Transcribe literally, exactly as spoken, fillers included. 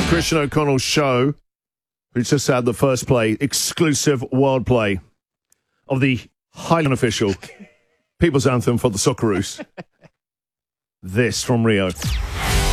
Christian O'Connell's show. We just had the first play, exclusive world play of the highly unofficial People's Anthem for the Socceroos. This from Rio.